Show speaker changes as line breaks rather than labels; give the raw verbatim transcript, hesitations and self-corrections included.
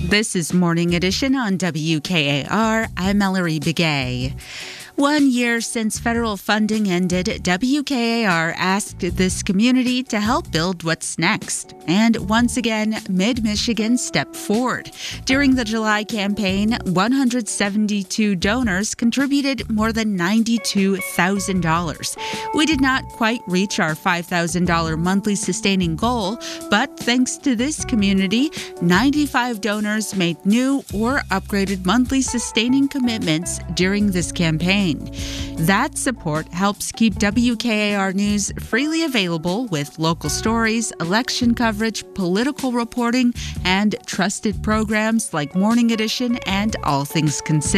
This is Morning Edition on W K A R. I'm Mallory Begay. One year since federal funding ended, W K A R asked this community to help build what's next. And once again, Mid-Michigan stepped forward. During the July campaign, one hundred seventy-two donors contributed more than ninety-two thousand dollars. We did not quite reach our five thousand dollars monthly sustaining goal, but thanks to this community, ninety-five donors made new or upgraded monthly sustaining commitments during this campaign. That support helps keep W K A R News freely available with local stories, election coverage, political reporting, and trusted programs like Morning Edition and All Things Considered.